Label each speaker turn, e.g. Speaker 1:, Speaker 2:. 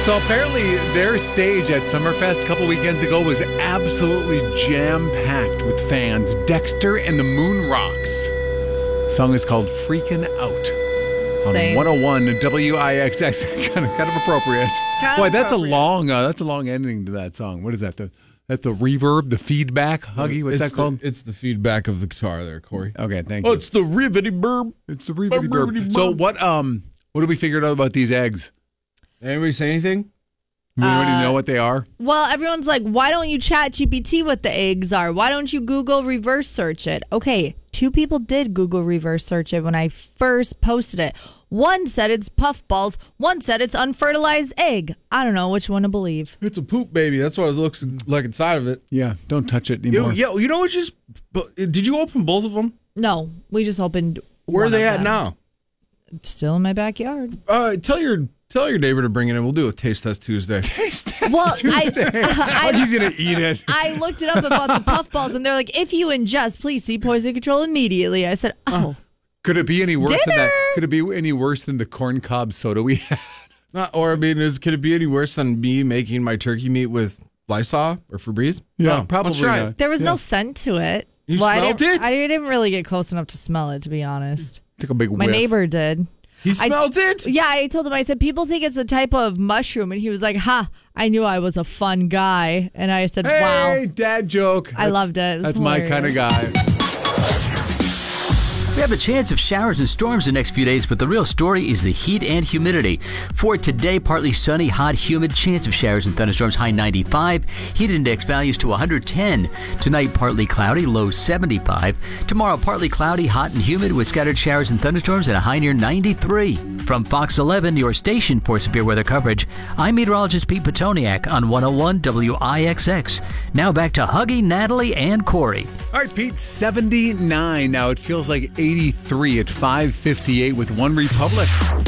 Speaker 1: So apparently their stage at Summerfest a couple weekends ago was absolutely jam-packed with fans. Dexter and the Moon Rocks. The song is called Freaking Out.
Speaker 2: Same.
Speaker 1: On 101 WIXX. kind of appropriate. Boy, that's a long ending to that song. What is that? That's the reverb, the feedback. Huggy, what's that called?
Speaker 3: It's the feedback of the guitar there, Corey.
Speaker 1: Okay, thank you.
Speaker 3: Oh, it's the ribbity burb.
Speaker 1: It's the ribbity burb. So what did we figure out about these eggs?
Speaker 3: Anybody say anything?
Speaker 1: Anybody know what they are?
Speaker 2: Well, everyone's like, why don't you chat GPT what the eggs are? Why don't you Google reverse search it? Okay, 2 people did Google reverse search it when I first posted it. One said it's puffballs. One said it's unfertilized egg. I don't know which one to believe.
Speaker 3: It's a poop baby. That's what it looks like inside of it.
Speaker 1: Yeah, don't touch it anymore.
Speaker 3: You know what? Did you open both of them?
Speaker 2: No, we just opened.
Speaker 3: Where are they at
Speaker 2: them.
Speaker 3: now?
Speaker 2: Still in my backyard.
Speaker 3: Tell your neighbor to bring it in. We'll do a taste test Tuesday.
Speaker 1: Taste test
Speaker 2: Well,
Speaker 1: Tuesday. He's going to eat it.
Speaker 2: I looked it up about the puffballs, and they're like, if you ingest, please see poison control immediately. I said, oh.
Speaker 1: Could it be any worse than
Speaker 2: Dinner!
Speaker 1: that? Could it be any worse than the corn cob soda we had?
Speaker 3: Could it be any worse than me making my turkey meat with Lysol or Febreze?
Speaker 1: Yeah,
Speaker 3: No,
Speaker 1: probably
Speaker 3: let's try it.
Speaker 1: not.
Speaker 2: There was no scent to it.
Speaker 3: You smelled it?
Speaker 2: I didn't really get close enough to smell it, to be honest.
Speaker 1: Took a big whiff.
Speaker 2: My neighbor did.
Speaker 3: He smelled it?
Speaker 2: Yeah, I told him, I said, people think it's a type of mushroom. And he was like, I knew I was a fun guy. And I said, wow.
Speaker 1: Hey, dad joke.
Speaker 2: I loved it. It was
Speaker 1: That's my kind of guy.
Speaker 4: We have a chance of showers and storms the next few days, but the real story is the heat and humidity. For today, partly sunny, hot, humid, chance of showers and thunderstorms, high 95. Heat index values to 110. Tonight, partly cloudy, low 75. Tomorrow, partly cloudy, hot and humid with scattered showers and thunderstorms at a high near 93. From Fox 11, your station for severe weather coverage, I'm meteorologist Pete Petoniak on 101 WIXX. Now back to Huggy, Natalie, and Corey.
Speaker 1: All right, Pete, 79 now. It feels like 83 at 5:58 with One Republic.